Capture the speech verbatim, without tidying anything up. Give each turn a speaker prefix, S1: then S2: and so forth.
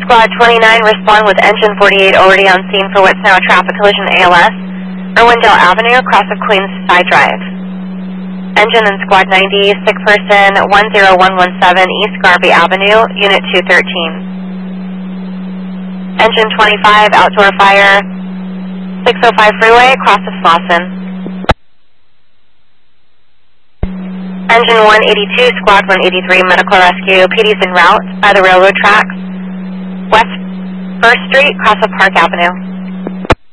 S1: Squad twenty-nine, respond with engine forty-eight already on scene for what's now a traffic collision A L S, Irwindale Avenue, across of Queens Side Drive. Engine in Squad ninety, sick person one zero one one seven East Garvey Avenue, Unit two thirteen. Engine twenty-five, outdoor fire, six oh five freeway, across of Slauson. Engine one eighty-two, Squad one eighty-three, medical rescue, P D's en route by the railroad tracks, West first Street, across of Park Avenue.